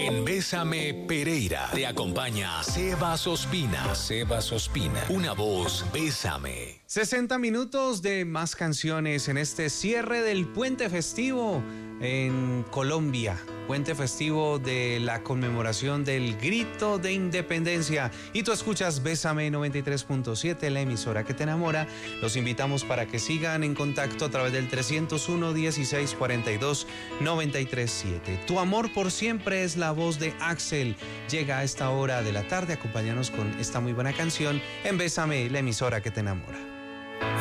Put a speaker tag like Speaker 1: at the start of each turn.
Speaker 1: En Bésame Pereira te acompaña Sebas Ospina. Sebas Ospina, una voz Bésame.
Speaker 2: 60 minutos de más canciones en este cierre del puente festivo en Colombia. Puente festivo de la conmemoración del Grito de Independencia. Y tú escuchas Bésame 93.7, la emisora que te enamora. Los invitamos para que sigan en contacto a través del 301-1642-937. Tu amor por siempre es la voz de Axel. Llega a esta hora de la tarde. Acompáñanos con esta muy buena canción en Bésame, la emisora que te enamora.